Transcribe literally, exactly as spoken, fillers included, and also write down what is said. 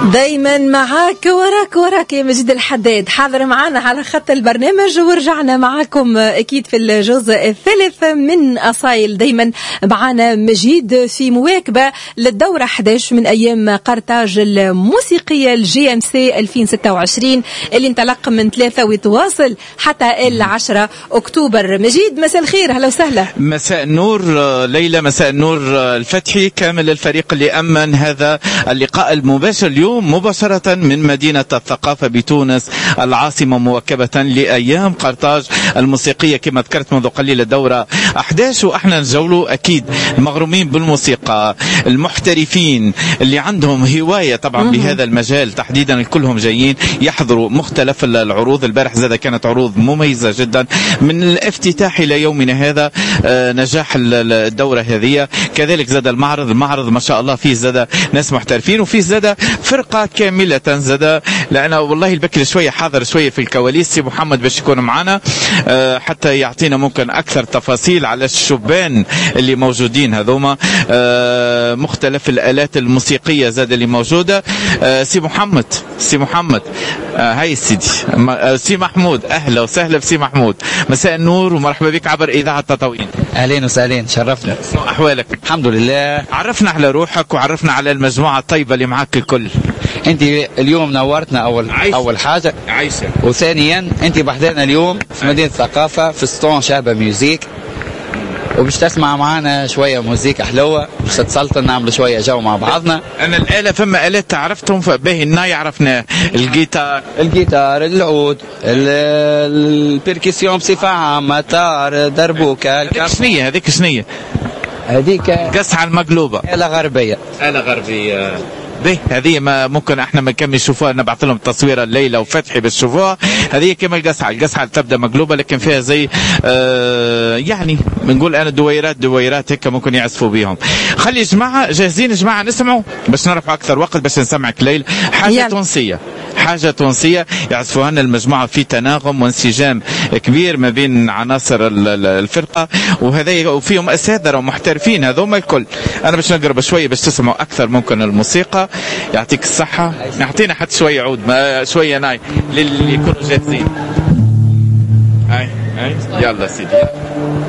دايما معاك وراك وراك يا مجد الحداد، حاضر معنا على خط البرنامج، ورجعنا معاكم اكيد في الجزء الثالث من اصايل. دايما معنا مجيد في مواكبه للدوره أحد عشر من ايام قرطاج الموسيقيه الجي ام سي ألفين وستة وعشرين اللي انطلق من ثلاثة ويتواصل حتى العشرة اكتوبر. مجيد مساء الخير، هلا وسهلا. مساء النور ليلى، مساء النور الفتحي، كامل الفريق اللي امن هذا اللقاء المباشر اليوم مباشرة من مدينة الثقافة بتونس العاصمة، مواكبة لأيام قرطاج الموسيقية كما ذكرت منذ قليل الدورة أحد عشر. وإحنا نجولوا أكيد المغرومين بالموسيقى، المحترفين اللي عندهم هواية طبعا بهذا المجال تحديدا، كلهم جايين يحضروا مختلف العروض. البارح زاد كانت عروض مميزة جدا من الافتتاح إلى يومنا هذا، آه نجاح الدورة هذه. كذلك زاد المعرض، المعرض ما شاء الله فيه زاد ناس محترفين وفيه زاد فرقة كاملة زاد. لأنا والله البكري شوية حاضر شوية في الكواليس، سي محمد باش يكون معنا أه حتى يعطينا ممكن أكثر تفاصيل على الشبان اللي موجودين هذوما، أه مختلف الآلات الموسيقية زاد اللي موجودة. أه سي محمد سي محمد أه هاي سيدي أه سي محمود، أهلا وسهلا بسي محمود، مساء النور ومرحبا بك عبر إذاعة تطاوين. أهلين وسهلين، شرفنا. شنو أحوالك؟ الحمد لله. عرفنا على روحك وعرفنا على المجموعة الطيبة اللي معك الكل. انت اليوم نورتنا اول عايشة. اول حاجه عايشه، وثانيا انت بحضرنا اليوم في مدينه الثقافه في ستون شابه ميوزيك، وباش تسمع معنا شويه موزيك حلوه، باش تسلطن نعملوا شويه جو مع بعضنا. انا الاله فما الات تعرفتهم باهي الناي عرفناه، الجيتار الجيتار العود البركسيون بصفه عامه، تار دربوكه. هذيك شنية هذيك شنية هذيك قصعة المقلوبه، آلة غربيه. آلة غربيه به هذه ما ممكن احنا ما كم نشوفوها، نبعث لهم تصويره الليله وفتحي بس شوفوها. هذه كما القصعه، القصعه تبدا مقلوبه لكن فيها زي آه يعني بنقول انا دويرات دويرات هيك ممكن يعزفوا بيهم. خلي جماعه جاهزين جماعه نسمعوا باش نربحوا اكثر وقت باش نسمعك ليل حاجه يلا. تونسيه حاجه تونسيه يعزفوها لنا المجموعه في تناغم وانسجام كبير ما بين عناصر الفرقه، وهذا وفيهم اساتذه ومحترفين هذوما الكل. انا باش نقرب شويه باش تسمعوا اكثر ممكن الموسيقى. يعطيك الصحه، نعطينا حتى شويه عود ما شويه ناي للي يكونوا جاهزين. هاي هاي يلا سيدي.